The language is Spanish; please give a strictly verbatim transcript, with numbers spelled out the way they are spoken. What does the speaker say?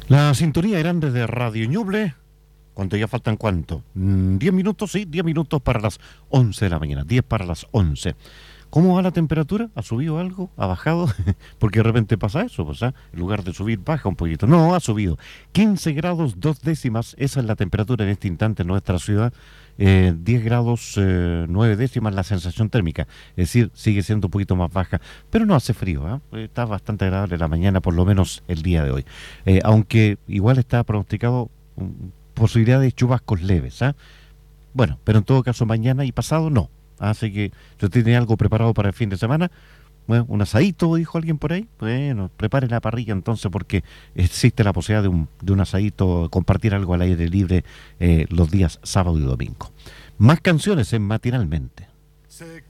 La sintonía grande de Radio Ñuble, ¿cuánto ya faltan cuánto? Mm, ¿diez minutos? Sí, diez minutos para las once de la mañana, diez para las once. ¿Cómo va la temperatura? ¿Ha subido algo? ¿Ha bajado? Porque de repente pasa eso, pues, ¿ah? En lugar de subir, baja un poquito. No, ha subido. quince grados, dos décimas, esa es la temperatura en este instante en nuestra ciudad. Eh, diez grados, eh, nueve décimas la sensación térmica. Es decir, sigue siendo un poquito más baja, pero no hace frío, ¿ah? Está bastante agradable la mañana, por lo menos el día de hoy. Eh, aunque igual está pronosticado um, posibilidad de chubascos leves, ¿ah? Bueno, pero en todo caso mañana y pasado no. Así que si usted tiene algo preparado para el fin de semana, bueno, un asadito, dijo alguien por ahí, bueno, prepare la parrilla entonces porque existe la posibilidad de un, de un asadito, compartir algo al aire libre eh, los días sábado y domingo. Más canciones en Matinalmente.